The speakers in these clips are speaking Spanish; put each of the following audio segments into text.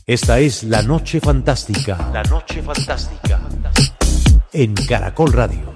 Esta es La Noche Fantástica. La Noche Fantástica. En Caracol Radio.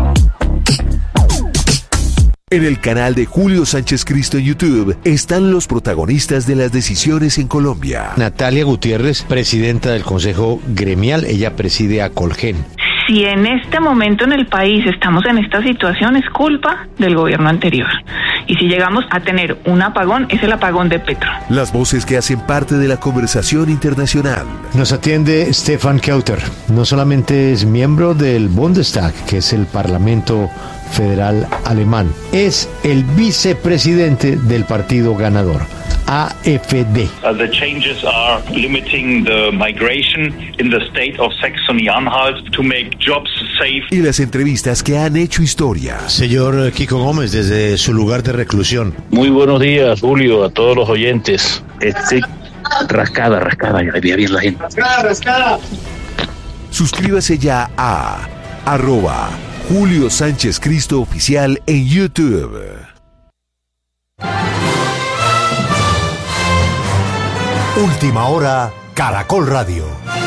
En el canal de Julio Sánchez Cristo en YouTube están los protagonistas de las decisiones en Colombia. Natalia Gutiérrez, presidenta del Consejo Gremial, ella preside a Colgen. Si en este momento en el país estamos en esta situación, es culpa del gobierno anterior. Y si llegamos a tener un apagón, es el apagón de Petro. Las voces que hacen parte de la conversación internacional. Nos atiende Stefan Kauter. No solamente es miembro del Bundestag, que es el Parlamento Federal Alemán, es el vicepresidente del partido ganador, AfD. The changes are limiting the migration in the state of Saxony-Anhalt to make jobs safe. Y las entrevistas que han hecho historia. Señor Kiko Gómez, desde su lugar de reclusión. Muy buenos días, Julio, a todos los oyentes. Rascada, ya veía bien la gente. Rascada. Suscríbase ya a @Julio Sánchez Cristo Oficial en YouTube. Última hora, Caracol Radio.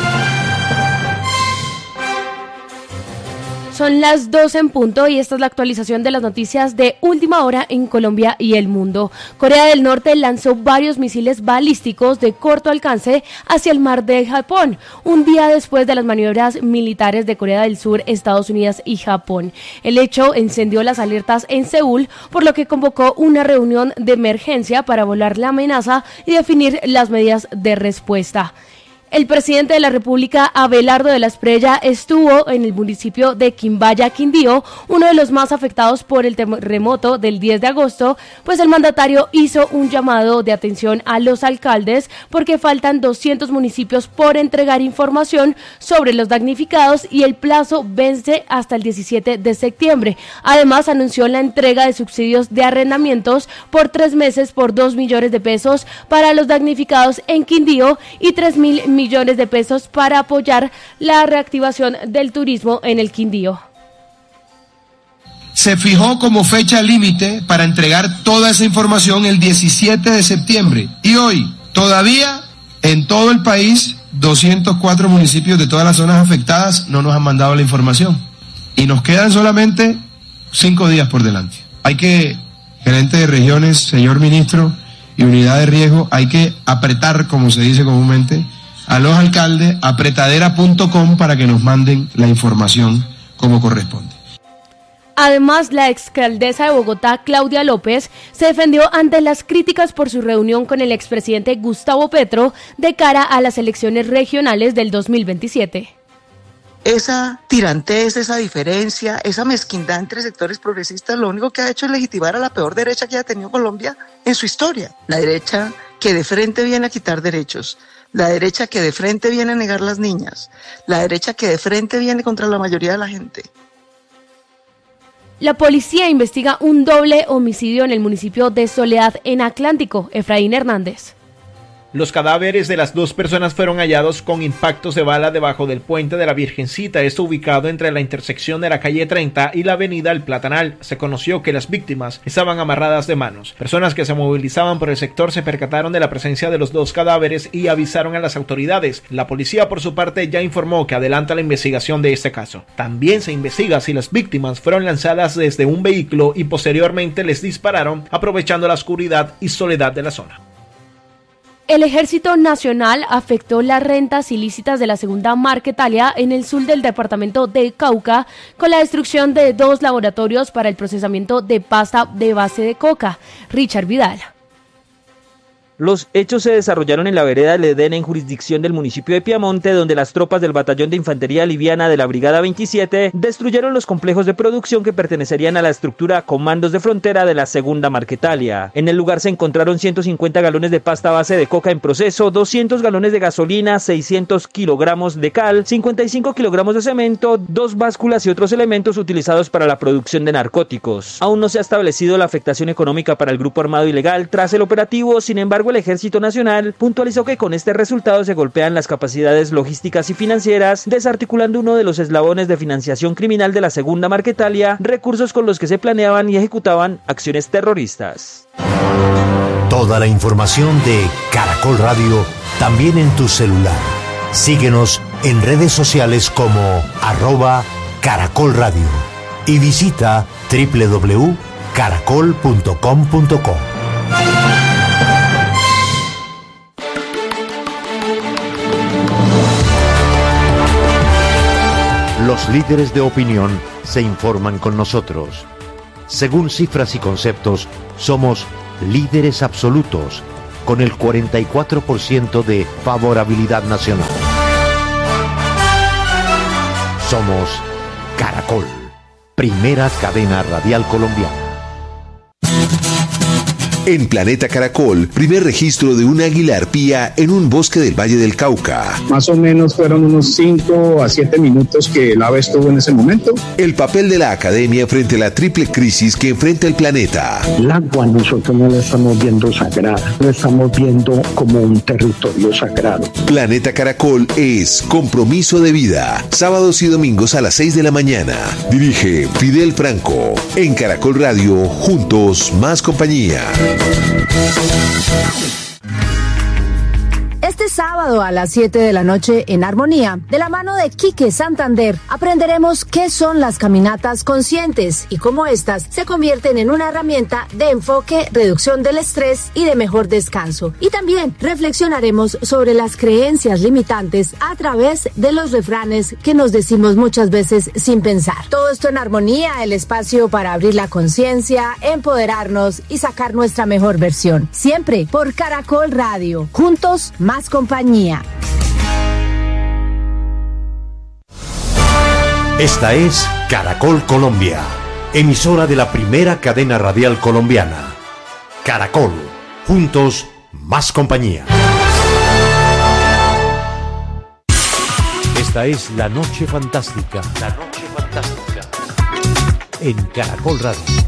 Son las 12 en punto y esta es la actualización de las noticias de última hora en Colombia y el mundo. Corea del Norte lanzó varios misiles balísticos de corto alcance hacia el mar de Japón, un día después de las maniobras militares de Corea del Sur, Estados Unidos y Japón. El hecho encendió las alertas en Seúl, por lo que convocó una reunión de emergencia para evaluar la amenaza y definir las medidas de respuesta. El presidente de la República, Abelardo de la Espriella, estuvo en el municipio de Quimbaya, Quindío, uno de los más afectados por el terremoto del 10 de agosto, pues el mandatario hizo un llamado de atención a los alcaldes porque faltan 200 municipios por entregar información sobre los damnificados y el plazo vence hasta el 17 de septiembre. Además, anunció la entrega de subsidios de arrendamientos por 3 meses por 2 millones de pesos para los damnificados en Quindío y 3.000 millones de pesos para apoyar la reactivación del turismo en el Quindío. Se fijó como fecha límite para entregar toda esa información el 17 de septiembre y hoy todavía en todo el país 204 municipios de todas las zonas afectadas no nos han mandado la información y nos quedan solamente 5 días por delante. Gerente de regiones, señor ministro, y unidad de riesgo, hay que apretar, como se dice comúnmente, a los alcaldes, apretadera.com para que nos manden la información como corresponde. Además, la exalcaldesa de Bogotá, Claudia López, se defendió ante las críticas por su reunión con el expresidente Gustavo Petro de cara a las elecciones regionales del 2027. Esa tirantez, esa diferencia, esa mezquindad entre sectores progresistas, lo único que ha hecho es legitimar a la peor derecha que ha tenido Colombia en su historia. La derecha que de frente viene a quitar derechos, la derecha que de frente viene a negar las niñas, la derecha que de frente viene contra la mayoría de la gente. La policía investiga un doble homicidio en el municipio de Soledad, en Atlántico. Efraín Hernández. Los cadáveres de las 2 personas fueron hallados con impactos de bala debajo del puente de la Virgencita, esto ubicado entre la intersección de la calle 30 y la avenida El Platanal. Se conoció que las víctimas estaban amarradas de manos. Personas que se movilizaban por el sector se percataron de la presencia de los 2 cadáveres y avisaron a las autoridades. La policía, por su parte, ya informó que adelanta la investigación de este caso. También se investiga si las víctimas fueron lanzadas desde un vehículo y posteriormente les dispararon, aprovechando la oscuridad y soledad de la zona. El Ejército Nacional afectó las rentas ilícitas de la segunda Marquetalia en el sur del departamento de Cauca con la destrucción de 2 laboratorios para el procesamiento de pasta de base de coca. Richard Vidal. Los hechos se desarrollaron en la vereda del Edén, en jurisdicción del municipio de Piamonte, donde las tropas del Batallón de Infantería Liviana de la Brigada 27 destruyeron los complejos de producción que pertenecerían a la estructura Comandos de Frontera de la segunda Marquetalia. En el lugar se encontraron 150 galones de pasta base de coca en proceso, 200 galones de gasolina, 600 kilogramos de cal, 55 kilogramos de cemento, 2 básculas y otros elementos utilizados para la producción de narcóticos. Aún no se ha establecido la afectación económica para el grupo armado ilegal tras el operativo. Sin embargo, el Ejército Nacional puntualizó que con este resultado se golpean las capacidades logísticas y financieras, desarticulando uno de los eslabones de financiación criminal de la segunda Marquetalia, recursos con los que se planeaban y ejecutaban acciones terroristas. Toda la información de Caracol Radio también en tu celular. Síguenos en redes sociales como @Caracol Radio y visita www.caracol.com.co. Los líderes de opinión se informan con nosotros. Según cifras y conceptos, somos líderes absolutos, con el 44% de favorabilidad nacional. Somos Caracol, primera cadena radial colombiana. En Planeta Caracol, primer registro de un águila arpía en un bosque del Valle del Cauca. Más o menos fueron unos 5 a 7 minutos que el ave estuvo en ese momento. El papel de la academia frente a la triple crisis que enfrenta el planeta. El agua nosotros no la estamos viendo sagrada, la estamos viendo como un territorio sagrado. Planeta Caracol es compromiso de vida. Sábados y domingos a las 6 de la mañana. Dirige Fidel Franco. En Caracol Radio, juntos más compañía. Este sábado a las 7 de la noche en Armonía, de la mano de Quique Santander, aprenderemos qué son las caminatas conscientes y cómo estas se convierten en una herramienta de enfoque, reducción del estrés y de mejor descanso. Y también reflexionaremos sobre las creencias limitantes a través de los refranes que nos decimos muchas veces sin pensar. Todo esto en Armonía, el espacio para abrir la conciencia, empoderarnos y sacar nuestra mejor versión. Siempre por Caracol Radio. Juntos, más compañía. Esta es Caracol Colombia, emisora de la primera cadena radial colombiana. Caracol, juntos más compañía. Esta es La Noche Fantástica. La Noche Fantástica. En Caracol Radio.